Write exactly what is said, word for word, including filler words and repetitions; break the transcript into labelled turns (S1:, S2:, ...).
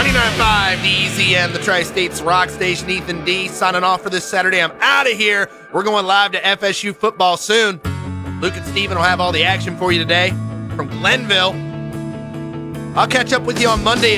S1: ninety-nine point five D Z M, the Tri-State's rock station. Ethan D signing off for this Saturday. I'm out of here. We're going live to F S U football soon. Luke and Steven will have all the action for you today from Glenville. I'll catch up with you on Monday